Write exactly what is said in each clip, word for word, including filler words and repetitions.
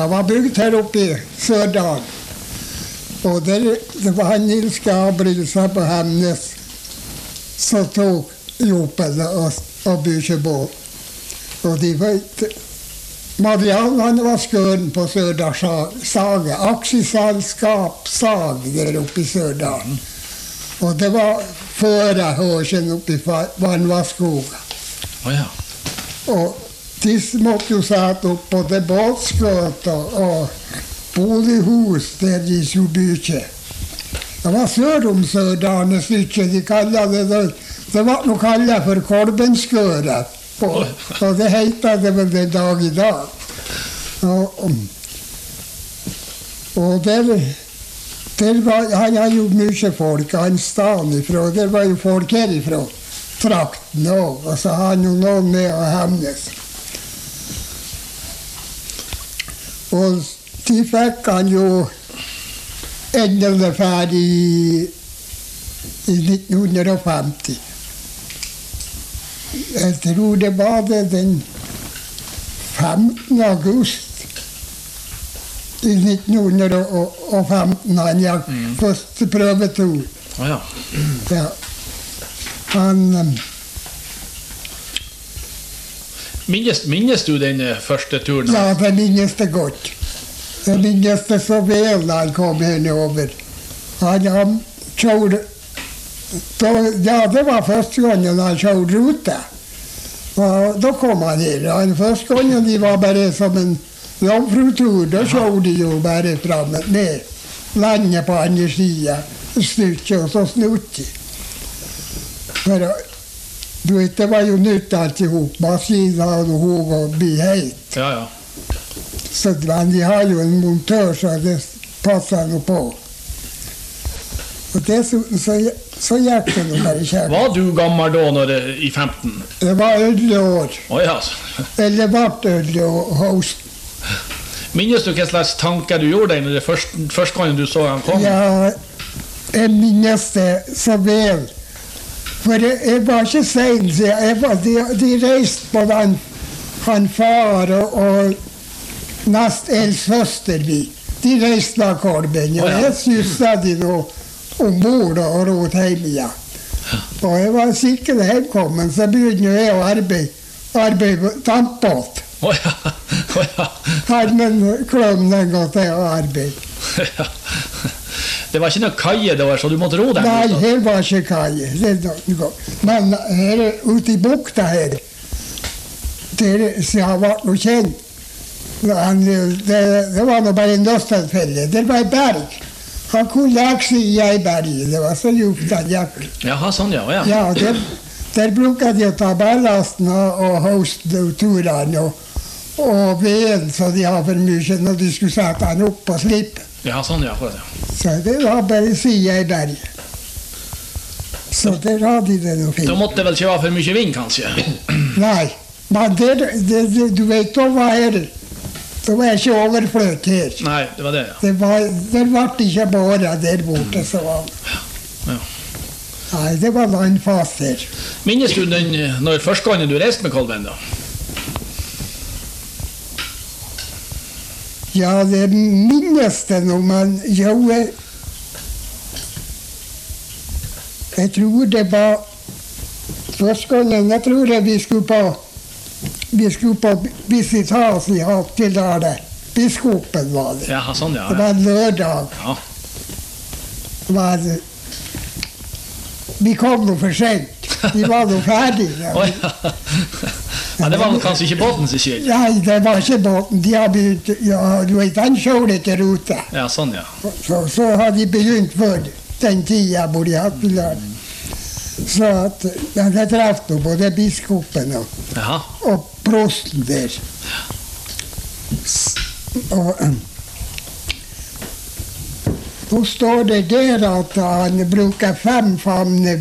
skogen var bygd her oppe i Sørdal. Og der, det var han Nils Gabrielsen på Hemnes som tok jobben og, og bygde båt. Og de vet, Marianne han var skøren på Sørdal Sage, aksjeselskap Sag der oppe i Sørdal. Og det var føre hørsjen oppe i Vannvaskogen. Oh, ja. Og de måtte jo sette opp på det båtskøter og bolighus der de skulle bygge. Det var sør om Sørdalen stykke, de kallet det det. Det var noe kallet for Kolbenskøret, og, og det heter det vel den dag i dag. Og, og der, der var, han har jo mye folk, han stan ifra, der var jo folk herifra, trakten også, og så har han jo noen med å Hemnes. Og de fikk han jo endelig ferdig i, i nitten femti. Jeg tror det var det den femtende august i nitten femten han gikk mm. første prøvetur. Oh, ja. Ja. Han... Um, minnes, minnes du den første turen? Ja, det minnes det godt. Det minnes det så vel da han kom henover. Han, han kjørte... Da, ja, det var første gangen han kjørte rute. Og da kom han her. Han første gangen de var bare som en jomfrutur, da kjørte de jo bare frem ned. Landet på andre siden, stykke, og så snutte de. For du vet, det var jo nytt alt ihop. Maskinen og hov og bli heit. Ja, ja. Så men de har jo en montør, så det passer noe på. Og dessuten så, så gikk det noe bare kjent. Var du gammel da, når det, i femten? Det var elleve år. Oh, ja. Eller ble elleve år høst. Minnes du hva slags tanker du gjorde deg når det første, første gangen du så han kom? Ja, jeg minnes det så vel. For jeg, jeg var ikke sen, jeg var, de, de reiste på den, han far og, og nest eldsøster vi. De reiste med Kolben, og jeg sysset de nå ombord og råd hjem igjen. Og jeg var sikkert hjemkommen, så begynte jeg å arbeide, arbeide tampbåt. Å ja, å ja. Hadde en kløm den gang til å arbeide. Ja. Det var ikke noe kaje da, så du måtte ro deg? Nei, her var ikke kaje. Men her ute i bukta her, der har vært noe kjent. Det, det var nå bare en løstilfelle. Det var en berg. Han kunne legge seg i en berg. Det var så djupt han gikk. Jaha, sånn ja. Ja, ja der, der brukte de å ta ballasten og hoste-turene og, og veden, så de har for mye når de skulle sette han opp på slippen. Ja, sånn ja. Ja. Så det var bare siden i berget. Så der hadde de det noe fint. Da måtte det vel ikke være for mye vind, kanskje? Nei, men det, det, det, du vet, da var her, det var ikke overfløt her. Nei, det var det, ja. Det var, det ble ikke bare der borte, så var ja. Ja. Nei, det var landfast her. Minnes du den, når første gangen du reiste med Kolben, da? Ja, det minnes det nå, men jo, jeg, jeg tror det var første gangen, jeg tror det vi skulle på, vi skulle på visitas i Hattildale. Biskopen var det. Ja, sånn, ja. Det var en lørdag. Ja. Det var, vi kom noe for sent. Vi var noe ferdige. Oh, ja. Ja, det var kanskje ikke båten sin skyld? Nei, det var ikke båten. De har begynt, ja, du vet, han kjører til rute. Ja, sånn, ja. Så, så har de begynt før den tida hvor de hadde lært. Så at, ja, jeg traff nå både biskopen og, og prosten der. Og nå står det der at han bruker fem famner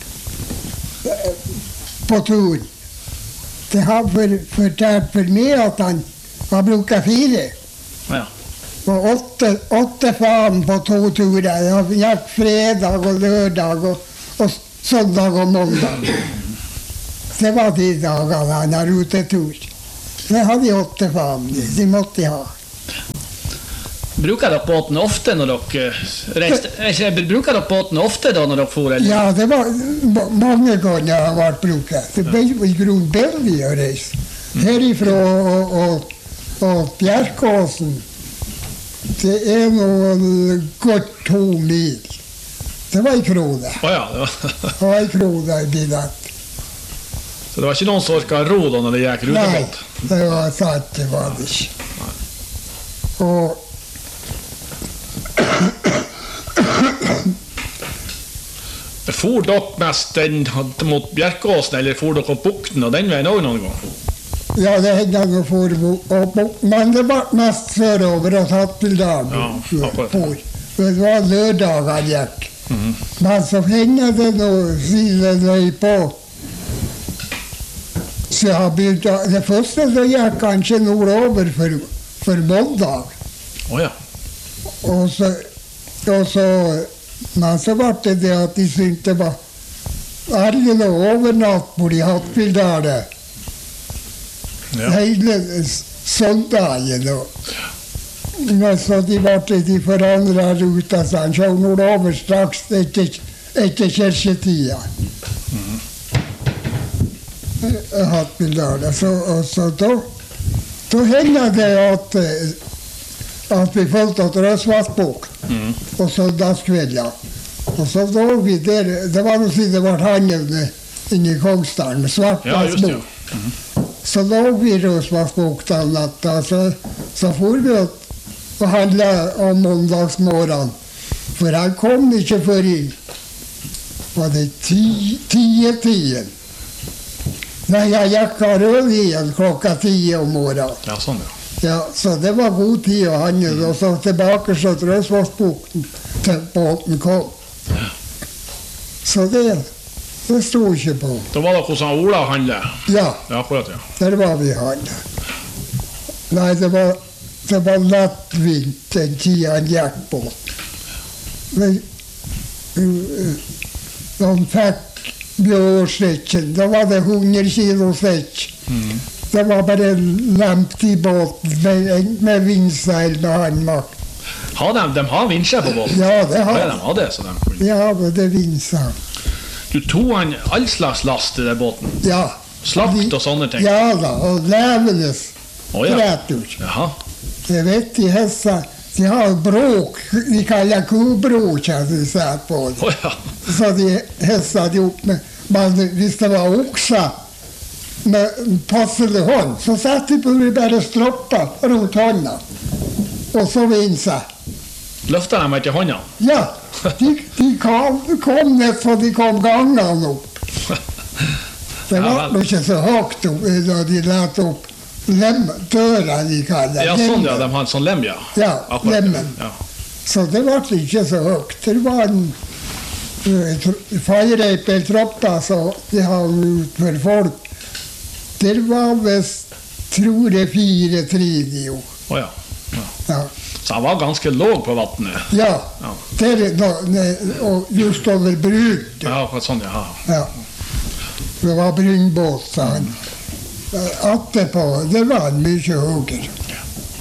på turen. Det har fortalt for meg at han har brukt fire. Ja. Og åtte, åtte faen på to turer. Han gikk fredag og lørdag og, og søndag og mandag. Det var de dagene han har rutetur. Det hadde åtte faen. De måtte ha. Bruker dere båten ofte når dere reiste? Ikke, bruker dere båten ofte da når dere for? Eller? Ja, det var ma- mange ganger jeg har vært bruket. Det ble i grunnen billig å reise. Herifra og, og, og Bjerkåsen, det er noe godt to mil. Det var en krone. Å ja, det var... Det var en krone i billett. Så det var ikke noen som orket ro da når det gikk Nei, rutebåt? det var sant, det var det ikke. Og For dere mest den mot Bjerkåsen, eller for dere opp bukten og den veien også noen gang? ja, det hendte noe for og, men det var mest sørover og tatt til dag. Ja, akkurat. For. Det var lørdag han gikk. Mhm. Men så hendte det noe siden jeg på. Så jeg har begynt å, det første så gikk kanskje nordover for, for mandag. Å ja. Og så, og så, men så ble det det at de syntes det var ærlig å overnatte på de Hattfjelldalen Ja. hele s- søndagen. Og, men så de ble de forandra ruta, så han kjørte nordover straks etter, etter kirketida. Hattfjelldalen. Så, og så da, da hender det at eh, at vi fulgte til Røsvassbukt, Mhm. og søndagskvelder. Og så lå vi der, det var noe siden det var handel inne i Kongsdalen, Ja, just det. Svartvassbukt. Ja. Så lå vi i Røsvassbukt den natta, så, så for vi og, og handla om mandagsmorgenen. For han kom ikke før i, var det ti, tietiden? Nei, jeg gikk av rød igjen klokka ti om morgenen. Ja, sånn ja. Ja, så det var god tid å handle, og så tilbake så til Røsvassbukten til båten kom. Så det, det sto ikke på. Da var dere hos han Ola og handle. Ja, Ja, akkurat, ja. der var vi handle. Nei, det var, det var lettvint den tida han gikk på. Men uh, de fikk bjørsekken, da var det hundre kilo sekk. Mhm. Det var bare lemt i båten med, med vindseil med håndmakt. Har de, de har vinsjer på båten? Ja, det Ja, har de har det, så de kunne. Ja, men det vindseil. Du tog han all slags last i den båten? Ja. Slakt og sånne ting? Ja da, og levende Å ja. kreatur. Jaha. Jeg vet de hester, de har bråk, de kaller kubråk, har de sett på det. Å ja. Så de hester de opp med, men hvis det var okser, med passelig hånd, så satte de bare stropper rundt hånda, og så vind seg. Løfter de meg til hånda? Ja, de, de kom, kom ned så de kom gangene opp. Det Ja, var vel. ikke så høyt opp da de lette opp lem, døra, de kaller det. Ja, sånn ja, Lemmen. de har en sånn lem, ja. Ja, Akkurat, lemmen. Ja. Så det ble ikke så høyt. Det var en feiereip eller troppa, så de hang ut for folk. Det var visst, tror jeg, fire trio. Å ja. Ja. Ja. Så han var ganske låg på vannet? Ja, Ja. der, da, ne- og just over brygg. Ja, akkurat sånn, ja. Ja. Det var brynbåt, sa han. Attepå, det var en mye høyere.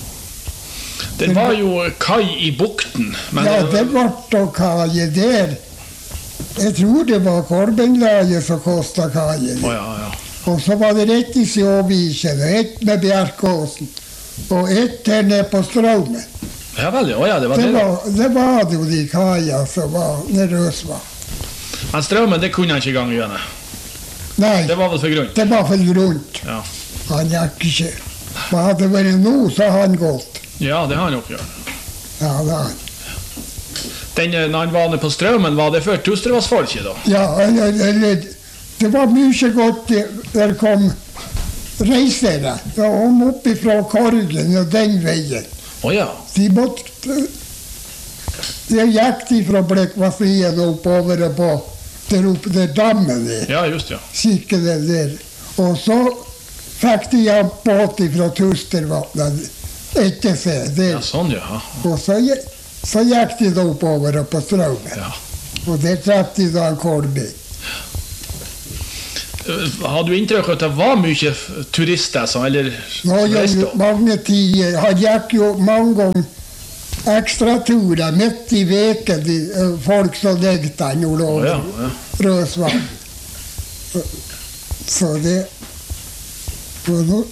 Det var jo kai i bukten, men Ja, det ble å kaie der. Jeg tror det var Korbenlaget som kosta kaien. Å ja, ja. Og så var det rett i Sjåviken, og ett med Bjerkåsen, og ett her nede på Straumen. Ja vel, ja, å ja, det var Det det. var, det var det jo de kaia som var nede i Røsva. Men strømmen, det kunne han ikke gang gjennom. Nei, Det var vel for grunn. det var for rundt. Ja. Han gikk ikke. Men hadde det vært nå, så hadde han gått. Ja, det har han nok gjort. Ja, det hadde han. Den, eh, når han var nede på strømmen, var det før Tustervassfolket da? Ja, eller, eller det var mye godt det- der kom reisere. De kom opp fra Korgen og den veien. Å ja. De måtte De gikk de fra Blekkvassien oppover og på der oppe der dammen er. Ja, just ja. Skikkelig der. Og så fikk de en båt fra Tustervatnet etter seg der. Ja, sånn ja. Og så, gikk- så gikk de da oppover og på Straumen. Ja. Og der traff de da en Kolby. Eh, Har du inntrykk av at det var mye f- turister som, eller Nå reiste gjorde opp? mange tider. Han gikk jo mange ganger extra turer mitt i veken, de, folk som legger nordover Ja, ja. Røsvann. Så det og nå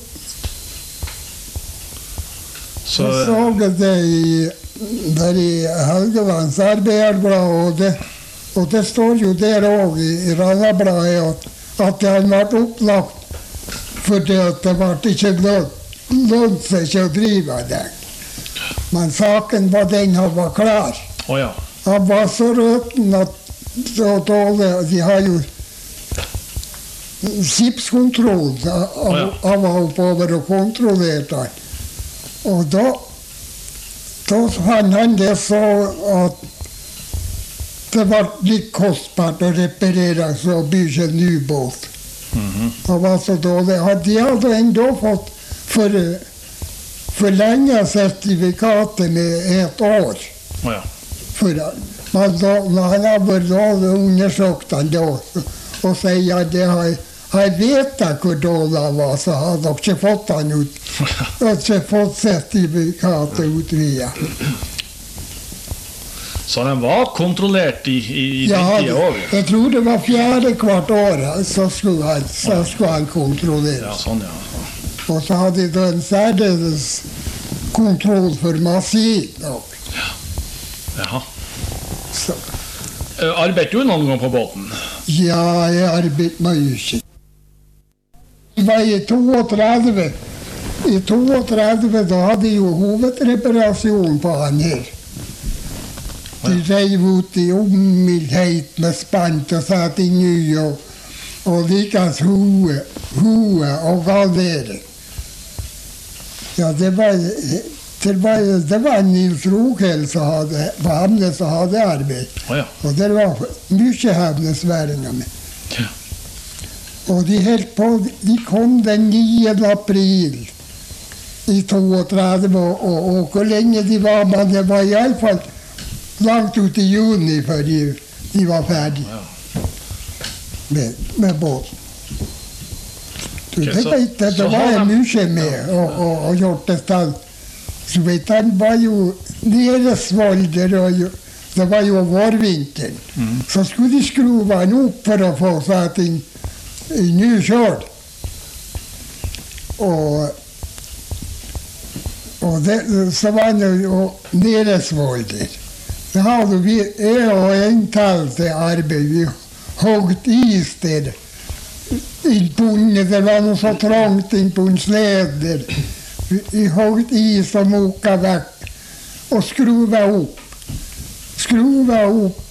Så jeg så det i, der i Helgelands arbeiderblad, og det, og det står jo der også i, i Rannabladet at, at det hadde vært opplagt fordi at det ble ikke lønt seg ikke å drive det. Men saken var den han var klar. Å ja. Han var så røten at så dårlig, de har jo skipskontroll, Å ja. han var oppover og kontrollerte han. Og da, da fant han det så at det var litt kostbart å reparere så bygge en ny båt. Mhm. Han var så dårlig. De hadde enda fått for, forlenget sertifikatet med et år. Å ja. For, men da, når han har vært dårlig, undersøkt han da, og sier at det har jeg vet jeg hvor dårlig han var, så hadde dere ikke fått han ut. Dere ikke fått sertifikatet utvida. Så den var kontrollert i, i, i Ja, den tida òg? jeg tror det var fjerde hvert år så skulle han, så skulle han kontrolleres. Ja, sånn, ja. Og så hadde de en særdeles kontroll for maskin også. Jaha. Så, Eh, Arbeidet du noen gang på båten? ja, jeg arbeidet mye. Det var i trettito. I trettito da hadde jeg jo hovedreparasjon på han her. De reiv ut i omildhet med spant og satt i ny, og, og likens hue, hue og galdering. Ja, det var, det var, det var Nils Rokhel som hadde, på Hamnes som hadde arbeid. Å ja. Og det var mye havnesværinger med. Ja. Og de helt på, de kom den niende april i trettito, og, og, og hvor lenge de var, men det var i alle fall langt ut i juni før de, de var ferdige Ja. med, med båten. Du, Ok, det, så- vet jeg, så det var har jeg de- mye med og, og, og gjort det stand. Så vet du, han var jo nedesvolder, og jo, det var jo vårvinteren. Mhm. Så skulle de skru han opp for å få satt inn i ny kjøl. Og, og det, så var han jo nedesvolder. Da hadde vi, jeg og en til til arbeid, vi hogget is der. Innpå, det var noe så trangt innpå en sleder. Vi, vi hogget is og moka vekk, og skruva opp. Skruva opp.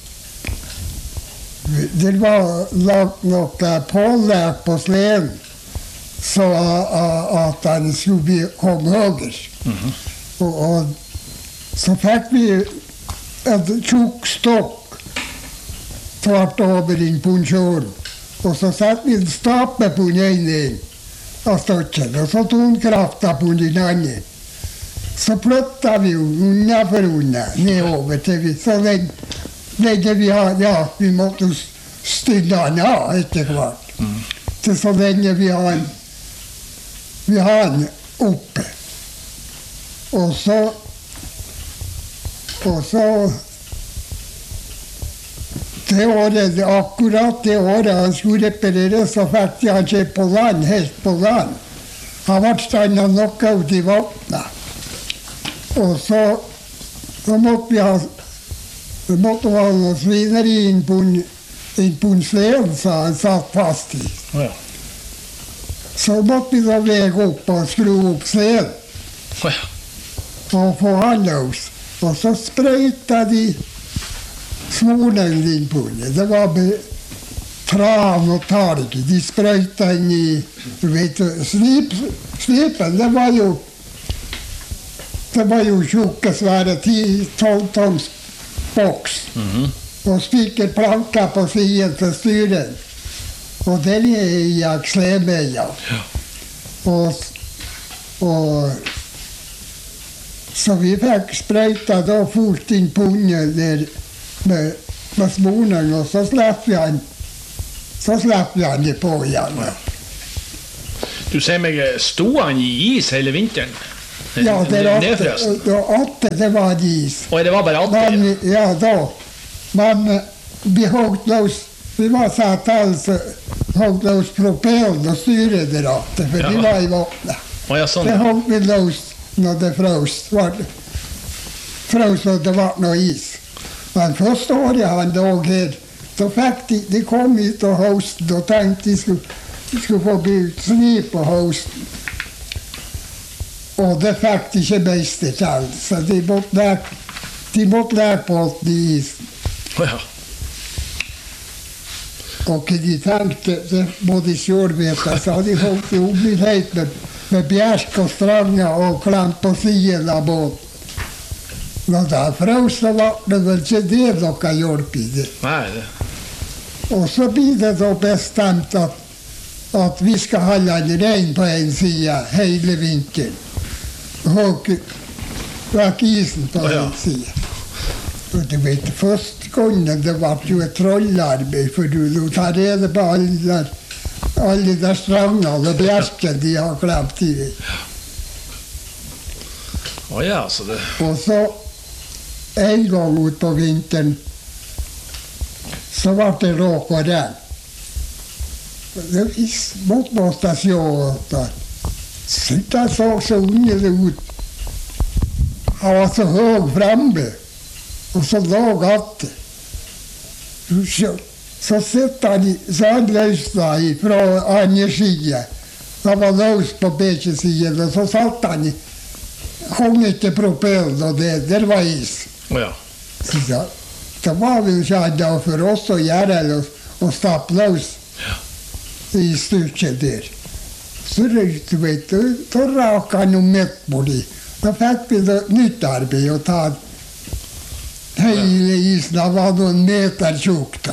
Det var lagt noe pålegg på sleden, så at den skulle bli kom høyere. Mhm. Og, og så fikk vi en tjukk stokk tvert over inn på en kjøl. Og så satte vi en stape på den ene av stokken, og så tok vi krafta på den andre. Så flytta vi jo unna for unna nedover til vi så lenge, lenge vi hadde, ja, vi måtte stille den av etter hvert. Mm. Til så lenge vi har den, vi har den oppe. Og så Og så det året, akkurat det året han skulle reparere, så fikk de han ikke på land, helt på land. Han ble standet noe ut i vannet. Og så, så måtte vi ha vi måtte ha noen svineri inn på en, inn på en slede, så han satt fast i. Å ja. Så måtte vi da vege opp og skru opp sleden Å ja. og få han løs. Og så sprøyta de smolen inn på det. Det var be- tran og talg. De sprøyta inn i du vet, slip, slipen. Det var jo det var jo tjukke, svære ti-tolv tonns boks. Mhm. Og spikerplanker på siden til styren. Og den gikk slemeia. Ja. Og, og så vi fikk sprøyta da fort inn på under der med, med smonen, og så slapp vi han så slapp vi han det på igjen. Du sier meg, sto han i is hele vinteren? Ja, det er Nedfrøst. atte, og atte, det var is. Oi, det var bare atte? Men, ja, da. Men eh, vi holdt løs, vi var satt altså, holdt løs propellen og styret der atte, for Ja. de var i vannet. Å, ja, sånn. Det holdt vi løs når det frøs. Var det frøs og det var noe is. Men første året han lå her, så fikk de, de kom hit og høsten og tenkte de skulle, de skulle få bygd sni på høsten. Og det fikk de ikke beistet til, så de måtte leke, de måtte leke på den isen. Å, ja. Og hva de tenkte, det må de selv vite, så hadde de holdt i omiddelhet med, med bjerk og stranger og klemt på siden av båten. Når det frøs, så var det vel ikke det noe hjelp i det. Nei, det... Og så blir det da bestemt at, at vi skal holde den rein på en side hele vinteren. Og vekk isen på Å, ja. en side. Og du vet, første gangen det var jo et trollarbeid, for du, du tar rede på alle der, alle der strangene og bjerken de har klemt i. Å, ja, så det... Og så en gang ut på vinteren så var det råk og regn. Det måtte måtte se det. Så det så så underlig ut. Han var så høy fremme, og så låg att. Så, så sitter han, i- så han løsna fra andre siden. Han var løs på begge sider, og så satt han i hang ikke propellen, og det, der var is. Å, ja. Så da, det var vel ikke annet for oss å gjøre det, å stappe løs i stykket der. Så røyte, vet du, så rak han jo midt på de. Da fikk vi da nytt arbeid å ta hele isen. Det var noen meter tjukk da.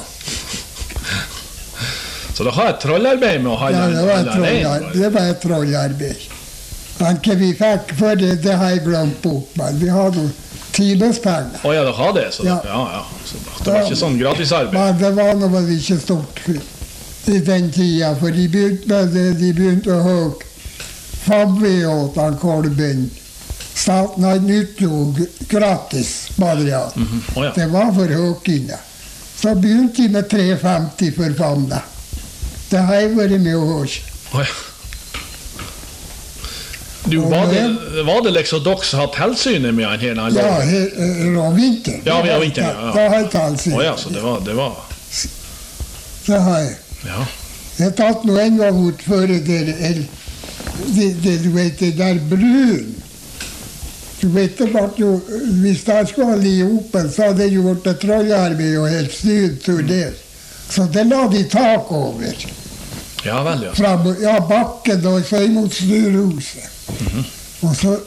Så det har et trollarbeid med å ha Ja, den- det var et holde rein, trollar- bare. det var et trollarbeid. Men hva vi fikk for det, det har jeg glemt bort, men vi har noen timespenger. Å, ja, det har det, så det, Ja. ja, ja. Så det var ikke sånn gratisarbeid. Men det var nå vel ikke stort i den tida, for de begynte med det, de begynte å hugge favve åt han kolben. Staten hadde nytt jo gratis material. Mhm. Å, ja. Det var for høykinne. Så begynte de med tre femti for famna. Det har jeg vært med å høre. Å, ja. Du, Og var det, det- var det liksom dere som hadde tilsynet med han her? når han lå? Ja, he- om vinteren. Ja, ja, vinteren, ja, ja. Da har jeg tatt sin. Å, ja, så det var, det var... Det har jeg. Ja. Jeg har tatt noe en gang ut før det der, el- det, det, du vet, det der brun. Du vet, det var jo, hvis det skulle ha li opp, så hadde det gjort et trollarbeid og helt styrt til det. Så det la de tak over. Ja vel, ja. Fra ja, bakken og så imot styrhuset. Og så,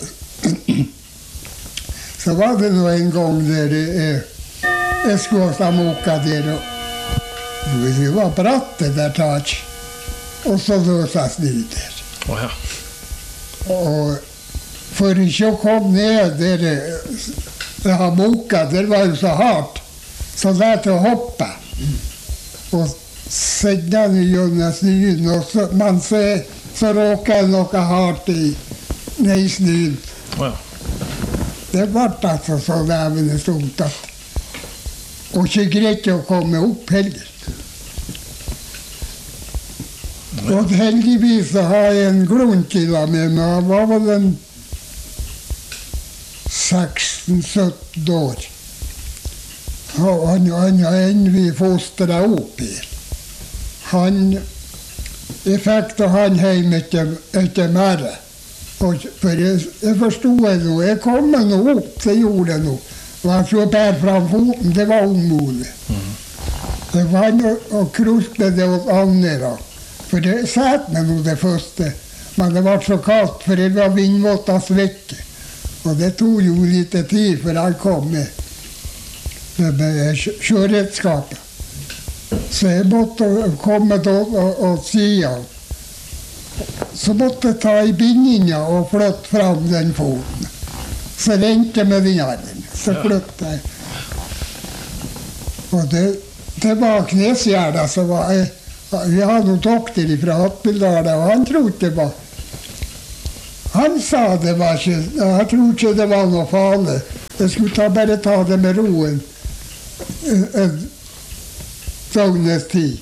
så var det nå en gang der eh, jeg skulle ha måka der, og du vet, det var bratt det der tak. Og så løses de der. Å, ja. Og for ikke å komme ned der jeg har måka, det var jo så hardt, så lærte jeg å hoppe. Og sette den gjennom snøen, og så, men så, så råket jeg noe hardt i, ned i snøen. Å, ja. Det ble altså så levende stort at og ikke greit å komme opp heller. Og heldigvis så har jeg en glunkila med meg. Han var vel en seksten sytten år. Og han, han har ennå fostret opp her. Han Jeg fikk da han hjem etter, etter mer. Og, for jeg, jeg forstod det nå. Jeg kom meg nå opp, så gjorde jeg noe. Og han så bær fram foten, det var umulig. Det var noe å kruske det åt andre. For det satt meg nå det første. Men det var så kaldt, for det var vindmåta svekke. Og det tog jo litt tid før han kom med, med, med kjøredskapet. Så jeg måtte komme til å si han. Så måtte jeg ta i bindinga og flytte fram den foten. Så rente med den armen. Så flyttet jeg. Og det, det var knesgjerda som var jeg, Vi hadde noen doktor fra Hattbildal, og han trodde det var Han sa det var ikke, jeg tror ikke det var noe farlig. Jeg skulle ta, bare ta det med roen en, en døgnets tid.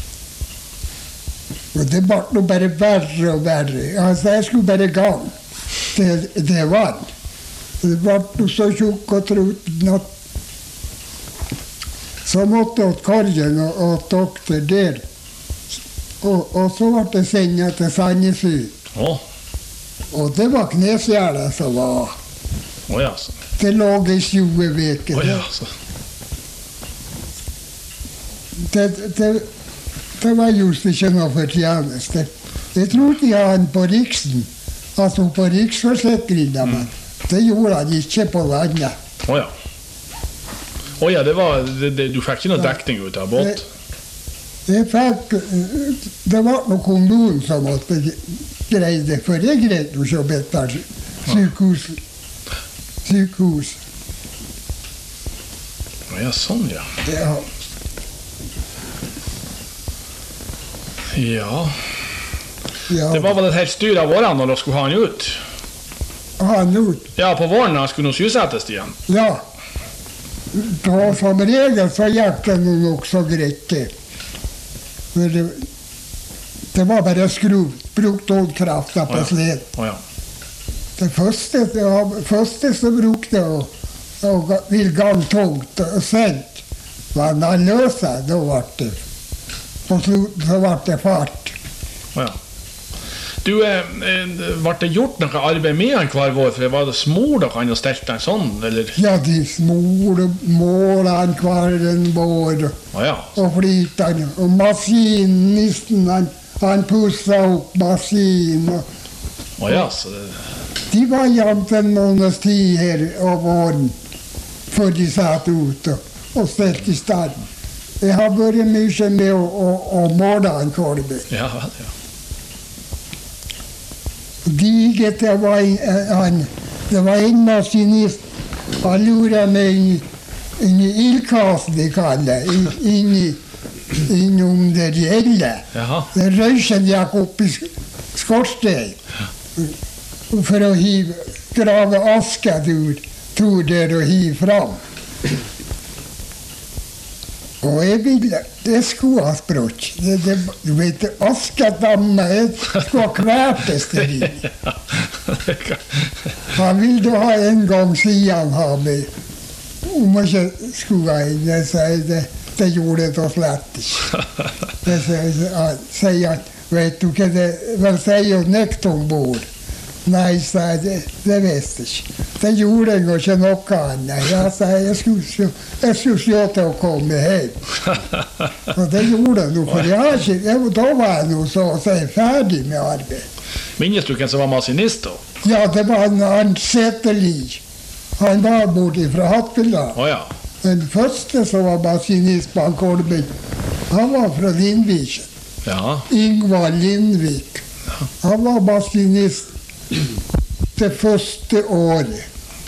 Og det ble noe bare verre og verre. Altså, jeg skulle bare gang. Det, det var det. Det ble noe så tjukk og truten at så måtte jeg til Karjen og, og doktor der. Og, og så ble det sendt til Sandnesund. Å. Og det var kneskjæret som var. Å ja, så. Det lå i tjue veker. Å ja, så. Det, det, det var just ikke noe fortjeneste. Jeg trodde han på Riksen, altså på Riksforsikringen, men det gjorde han ikke på landet. Å ja. Å ja, det var, det, det, du fikk ikke noe dekning ut av båt? Jeg fikk, det var noe kommunen som måtte greie det, for jeg greide jo ikke å betale sykehus. Sykehus. Å ja, sånn ja. Ja. Ja. Ja. Det var vel et helt styr av årene når de skulle ha han ut? Han ut. Ja, på våren han skulle nå sysettes igjen. Ja. Da som regel så gikk det nok så greit det. Men det, det var bare skruv, brukt holdkraften på sled. Å ja. Det første, det første som brukte å, å vil gang tungt og sent, var når han løsa, da ble det, på slutten så ble det fart. Å ja. Du, eh, ble det gjort noe arbeid med han hver vår? For var det smor dere han og stelte han sånn, eller? Ja, de smor og målte han hver en vår, Å ja. og flytta han, og maskinisten, han, han pusset opp maskinen. Å ja, så det... De var jevnt en måneds tid her av våren, før de satt ut og, og stelte i stand. Jeg har vært mye med å, å, å måle han kolben. Ja, vel, ja. Diget, det var en, han, det var en maskinist, han luret meg inn, inn i ildkassen, de kaller det, inn, inn i, innom det reelle. Jaha. Den røysen gikk opp i skorstein, for å hive, grave aska ut, tog der og hive fram. Og jeg ville, det skulle ha språk. Det, det, du vet, askadamma, jeg skulle ha kvertes der inne. Han ville ha en gang siden ha meg, om jeg ikke skulle ha inn. Jeg sier, det, det gjorde det slett ikke. Jeg sier, han sier at, vet du hva det, vel sier jo nekt ombord. Nei, sa jeg, det, det visste jeg ikke. Det gjorde jeg ikke noe annet. Jeg sa jeg skulle, jeg skulle se til å komme hjem. Og det gjorde jeg nå, for jeg har ikke, jeg, da var jeg nå så å si ferdig med arbeid. Minnes du hvem som var maskinist da? Ja, det var en han Setterli. Han var borte fra Hatteland. Å ja. Den første som var maskinist på han Kolben, han var fra Lindviken. Ja. Ingvar Lindvik. Han var maskinist det første året.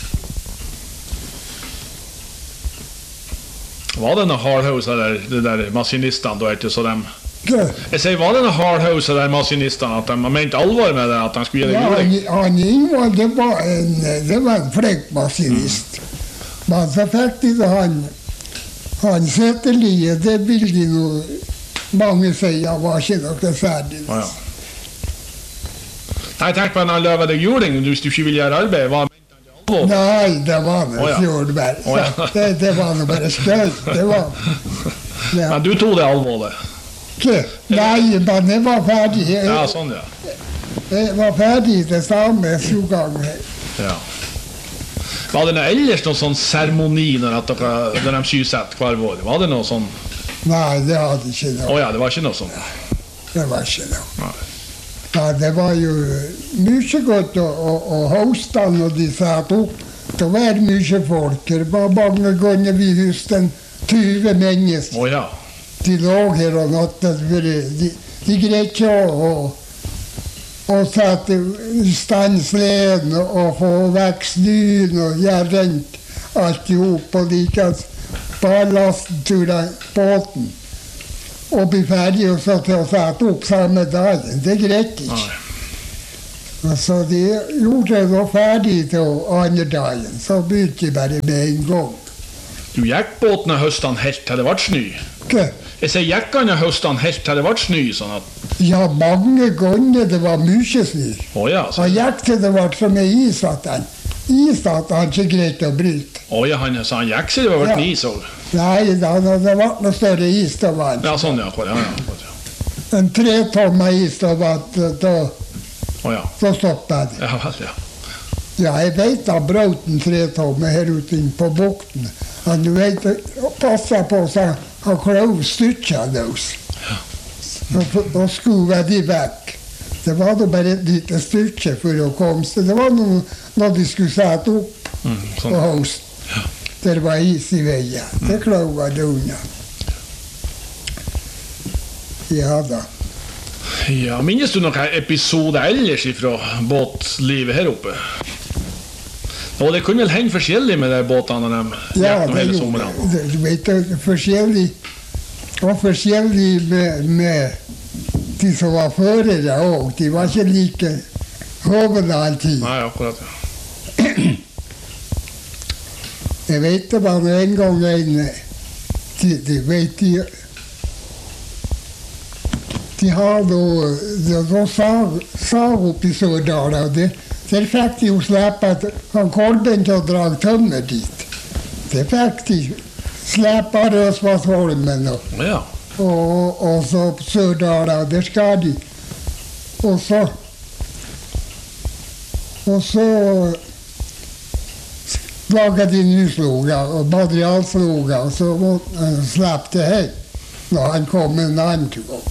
Var det noen hardhauser der, de der maskinistene, da, etter så dem? Hva? Jeg sier, var det noen hardhauser der maskinistene, at de har ment alvor med det, at de skulle gjøre Ja, juling? han, han Ingvar, det var en, det var en flink maskinist. Men så fikk de da han, han Setterli, det ville de jo, mange sier, var ikke noe særlig. Å ja. Nei, jeg tenkte på når han løver deg juling, hvis du ikke vil gjøre arbeid, hva mente han til alvor? Nei, det var Å, noe ja. fjord bare. Å, ja. det, det var noe bare skøyt. Det var... Ja. Men du tog det alvorlig? Ikke? Nei, men jeg var ferdig. Jeg, Ja, sånn, ja. jeg var ferdig det samme sju ganger. Ja. Var det noe ellers noen sånn seremoni når, at dere, når de sysetter hver vår? Var det noe sånn? Nei, det hadde ikke Å noe. ja, det var ikke noe sånn? Det var ikke noe. Nei. Ja, det var jo mye godt å, å, å hoste når de satt opp. Det var mye folk. Det var mange ganger vi huset tyve mennesker. Å ja. De lå her og natta. De, de greide ikke å, å, å sette stansleden og få vekk snøen og gjøre rent alt i hop. Og likens ballasten til båten. Og bli ferdig og så til å sette opp samme dagen. Det greit ikke. Nei. Og så de gjorde det da ferdig til andre dagen, så begynte de bare med en gang. Du gikk båten av høsten helt til det ble snø? Hva? Jeg sier gikk han av høsten helt til det ble snø, sånn at... Ja, mange ganger det var mye snø. Åja, så... Han gikk til det var så mye is at han, is at han ikke greit å bryte. Åja, han, så han gikk seg det var vært Ja. is også? Nei, da, da det var noe større is, da var han. Ja, sånn ja, akkurat, ja, ja, akkurat, ja. En tre tommer is, da var det, da, Åja, så stoppet det. ja vel, ja. Ja, jeg vet da brøt en tre tommer her ute inn på bukten. Men du vet, passet på så han klov styrtja løs. Og, og skuvet de vekk. Det var da bare et lite styrtje for å komme seg. Det var noe, når de skulle sette opp Mm, på sånn. høsten. Der var is i veien. Det klovet det unna. Ja da. Ja, minnes du noen episode ellers fra båtlivet her oppe? Og det kunne vel henge forskjellig med de båtene når de Ja, gikk nå det hele gjorde sommeren? det. Du vet, det er forskjellig, og forskjellig med, med de som var førere òg. De var ikke like hovne alltid. Nei, akkurat, ja. Jeg vet det var en gang en De, de vet de De har da de, de sag, sag opp i Sørdala, og det, der fikk de jo slippe han Kolben til å dra tømmer dit. Det fikk de slippe Røsvassholmen og, Ja, og, og så på Sørdala, der skal de. Og så Og så laget de nysloger og materialsloger, og så måtte han slippe det hjem når han kom en annen gang.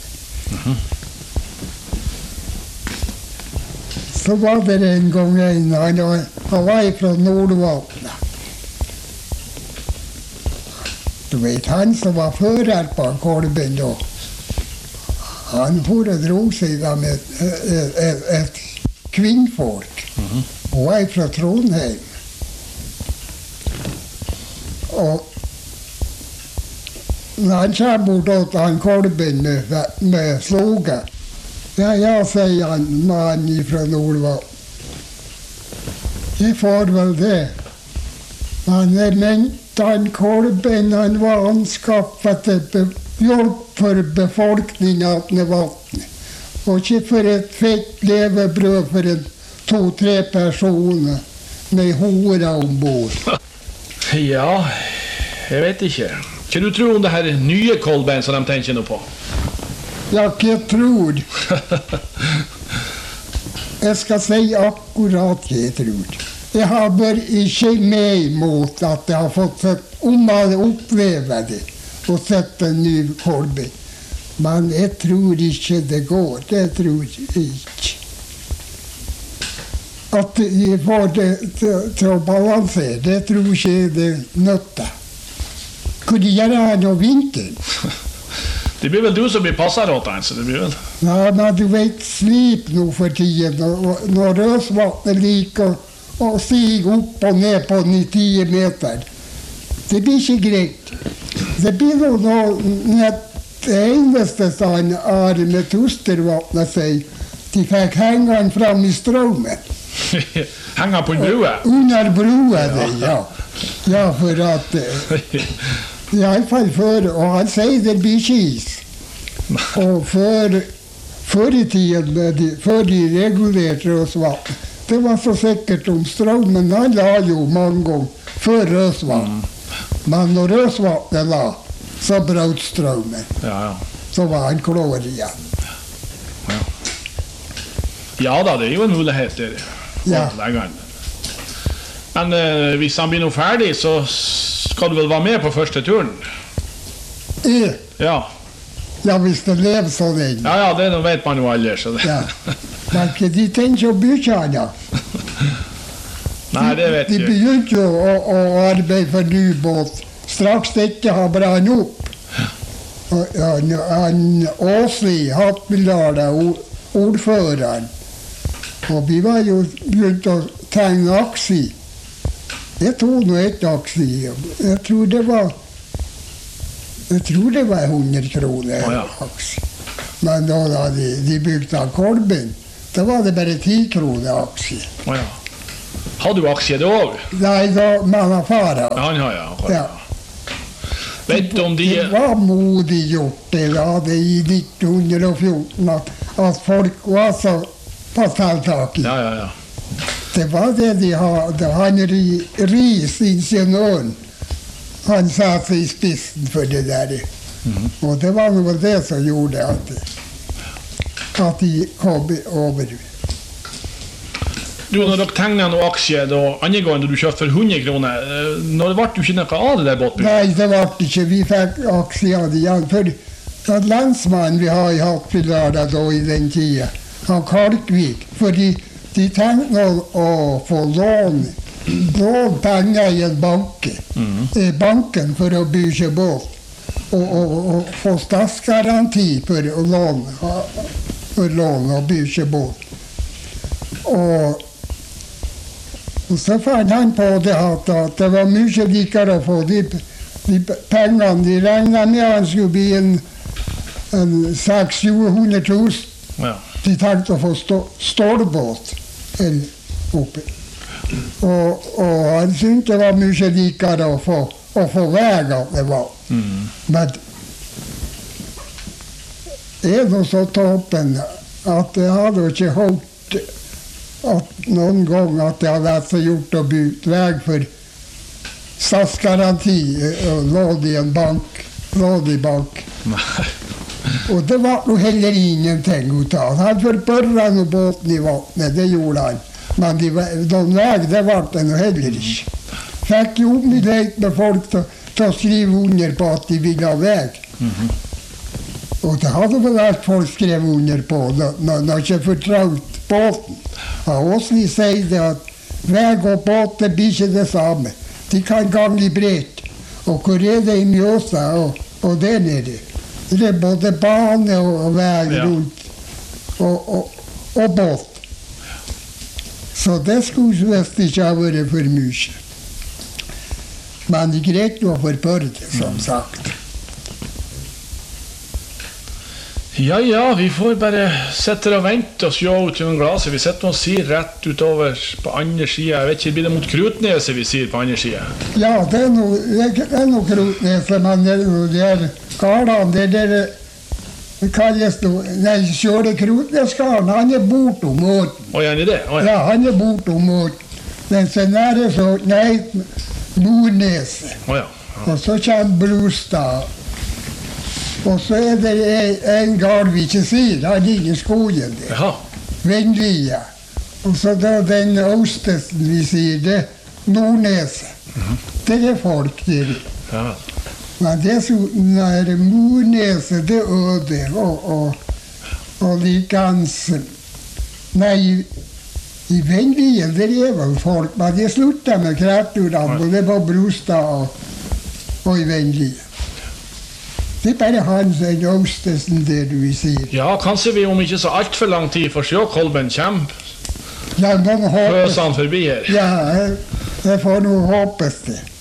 Så var det en gang en, han, han var fra Nordvatnet. Du vet, han som var fører på Kolben da, han for og dro seg da med et, et, et, et kvinnfolk. Hun var fra Trondheim. Og når han kommer bort til han Kolben med, med sloget, ja, ja, sier han, mannen fra Nordvatn. Jeg får vel det. Han er ment han Kolben, han var anskaffet til be, hjelp for befolkningen til vannet. Og ikke for et fett levebrød for en to-tre personer med hore ombord. ja, jeg vet ikke. Hva du tror om det her nye Kolben som de tenker nå på? Ja, hva tror? Jeg skal si akkurat hva jeg tror. Jeg har bare ikke med imot at jeg har fått sett, om jeg opplever det, og sett en ny Kolben. Men jeg tror ikke det går. Det tror jeg ikke. At jeg får det til, til å balansere, det tror ikke jeg det nytter. Hva gjør jeg nå vinteren? Det blir vel du som blir passet åt den, så det blir vel... Ja, men du vet, slip nå for tiden, når, når Røsvatnet liker å stige opp og ned på ni-ti meter. Det blir ikke greit. Det blir noe, noe det eneste som Are med Tustervatnet sier, de fikk henge han fram i strømmen. Henger på en brue? Under brua, det, ja. Ja, for at... I alle fall før, og han sier det blir ikke is. Og før, før i tiden, de, før de regulerte Røsvatn, det var så sikkert om strømmen, han la jo mange ganger før Røsvatn. Men når Røsvatnet la, så brøt strømmen. Ja, ja. Så var han klar igjen. Ja. ja da, det er jo en mulighet der. Ja. Men eh, hvis han blir noe ferdig, så skal du vel være med på første turen? Jeg, Ja, ja, hvis det lever så lenge. ja, ja det nå vet man jo aldri. Så det. Ja. Men ikke de tenker å bygge han, ja. Nei, det vet De jeg. begynte jo å, å arbeide for ny båt. Straks det ikke har brann opp. Og, han, han Åsli Hattmildal, ordføreren, og vi var jo begynt å tegne aksjer. Jeg tok nå et aksje. Jeg tror det var Jeg tror det var hundre kroner Å, ja. aksje. Men da, da de, de bygde av Kolben, Da var det bare ti kroner aksje. Å ja. Har du aksje det òg? Nei, da man har far. Ja, han har ja. akkurat. Ja. Vet du om de Det var modig gjort det da, det i nitten fjorten, at, at folk var så på tak i. Ja, ja, ja. Det var det de hadde. Han ri, risingeniøren, han satt i spissen for det der. Mhm. Og det var noe det som gjorde at, de- at de kom over. Du, når dere tegnet noen aksje da, andre gangen da du kjøpte for hundre kroner, eh, når ble du ikke noe av det der båtbygget? Nei, det ble ikke. Vi fikk aksjer igjen. For at lensmannen vi har i Hakkfjellara da i den tida, han Kalkvik, fordi de tenkte å, å få lån, lån penger i en banke, Mhm. i banken for å bygge båt, og, og, og få statsgaranti for å låne, for lån og bygge båt. Og Og så fant han på det at, at det var mye likere å få de, de pengene. De regnet med at han skulle bli en, en seks til sju hundre tusen. Ja. De tenkte å få stå, stålbåt oppe. Og, og han syntes det var mye likere å få, å få vei at det var. Mhm. Men det er nå så toppen at jeg hadde ikke hørt at noen gang at det hadde vært så gjort å bygge vei for statsgaranti og lån i en bank, lån i bank. Nei. Og det var jo heller ingenting ut av. Han forbørra noe båten i vannet, det gjorde han. Men de, noen vei, det ble det nå heller ikke. Fikk jo mulighet med folk til, til å skrive under på at de ville ha vei. Mhm. Og det hadde vel vært folk skrev under på når når de ikke fortraut båten. Og Åsli sier det at vei og båt det blir ikke det samme. De kan gange i brett. Og hvor er det i Mjøsa og, og der nede? Det er både bane og, og vei Ja. rundt. Og, og, og båt. Så det skulle visst ikke ha vært for mye. Men det greit å forbøre det, som sagt. Ja, ja, vi får bare sitte og vente og se ut gjennom glaset. Vi sitter og sier rett utover på andre siden. Jeg vet ikke, blir det mot Krutneset vi sier på andre siden? Ja, det er noe, det er noe Krotneset, men det er noe der Karlan, det der det kalles noe, nei, Kjøle Krotneskaren, han er bortom måten. Å, gjerne det? Å, ja. Ja, han er bortom måten. Den som nære så, nei, Nordneset. Å, ja. Og så kommer Brostad. Og så er det en, en gard vi ikke sier, han ligger i skogen der. Jaha. Vennlia. Og så da den Ostesen vi sier, det er Nordneset. Det er folk der. Ja. Men dessuten er Morneset, det er øde, og, og, og likens Nei, i Vennlia der er vel folk, men de slutta med kreaturene, både på Brostad og, og i Vennlia. Det er bare han som er Ostesen, det du sier. Ja, kanskje vi om ikke så alt for lang tid får se Kolben kommer Ja, man håper, pøsene forbi her. ja, jeg, jeg får nå håpes det.